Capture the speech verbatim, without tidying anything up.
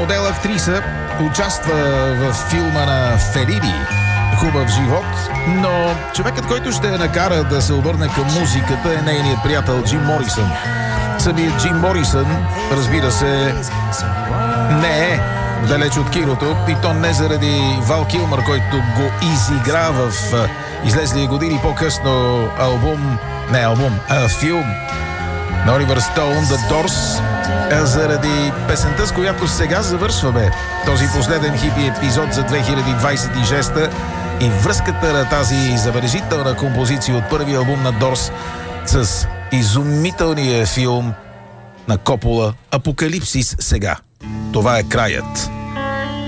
Модел-актриса участва в филма на Фелини "Хубав живот", но човекът, който ще я накара да се обърне към музиката, е нейният приятел Джим Морисън. Самият Джим Морисън, разбира се, не е далеч от киното, и то не заради Вал Килмър, който го изигра в излезли години по-късно албум, не албум, а филм на Оливър Стоун, The Doors, а заради песента, с която сега завършваме този последен хипи епизод за две хиляди двадесет и шеста и връзката на тази забележителна композиция от първия албум на Doors с изумителния филм на Копола "Апокалипсис сега". Това е краят.